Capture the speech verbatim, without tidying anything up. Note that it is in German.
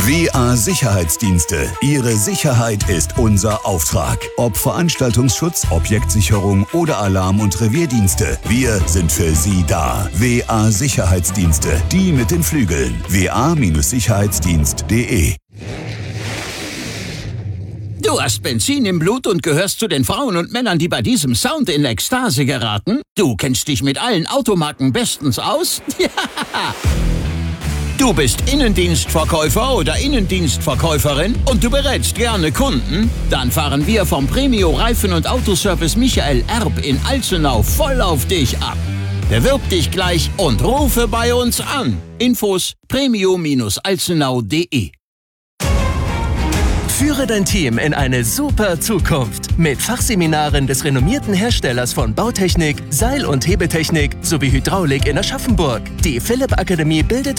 W A Sicherheitsdienste. Ihre Sicherheit ist unser Auftrag. Ob Veranstaltungsschutz, Objektsicherung oder Alarm- und Revierdienste. Wir sind für Sie da. W A Sicherheitsdienste. Die mit den Flügeln. w a Sicherheitsdienst punkt de. Du hast Benzin im Blut und gehörst zu den Frauen und Männern, die bei diesem Sound in Ekstase geraten? Du kennst dich mit allen Automarken bestens aus? Ja! Du bist Innendienstverkäufer oder Innendienstverkäuferin und du berätst gerne Kunden? Dann fahren wir vom Premio Reifen- und Autoservice Michael Erb in Alzenau voll auf dich ab. Bewirb dich gleich und rufe bei uns an. Infos premio alzenau punkt de. Führe dein Team in eine super Zukunft mit Fachseminaren des renommierten Herstellers von Bautechnik, Seil- und Hebetechnik sowie Hydraulik in Aschaffenburg. Die Philipp Akademie bildet